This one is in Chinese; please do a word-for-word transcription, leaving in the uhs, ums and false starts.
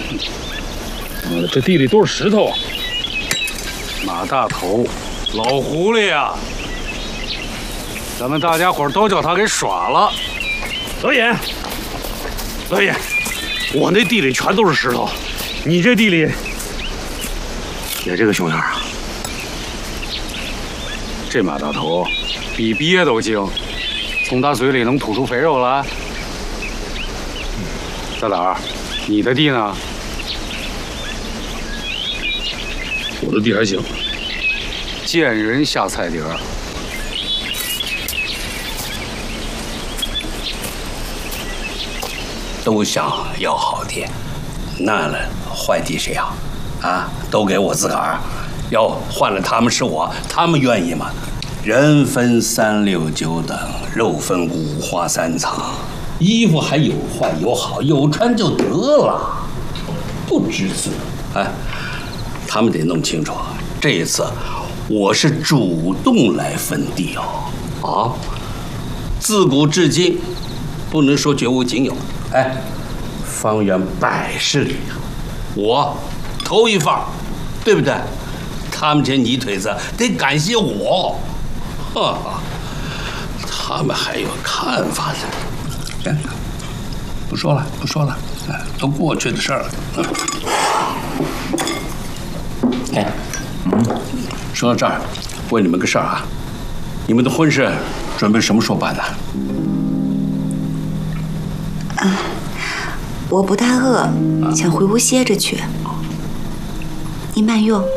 妈的，这地里都是石头。马大头，老狐狸呀！咱们大家伙都叫他给耍了。老尹，老尹，我那地里全都是石头，你这地里也这个熊样啊？这马大头比鳖都精，从他嘴里能吐出肥肉来。大胆儿，你的地呢？我的地还行，见人下菜碟儿。 都想要好地，那了坏地谁要？啊，都给我自个儿。要换了他们是我，他们愿意吗？人分三六九等，肉分五花三层，衣服还有坏有好，有穿就得了，不知足。哎，他们得弄清楚，这一次我是主动来分地哦。啊，自古至今，不能说绝无仅有。哎，方圆百十里，我头一放，对不对？他们这泥腿子得感谢我，哈，他们还有看法呢。行，不说了，不说了，哎，都过去的事儿了。哎，嗯，说到这儿，问你们个事儿啊，你们的婚事准备什么时候办呢？ 啊，我不太饿，想回屋歇着去。你慢用。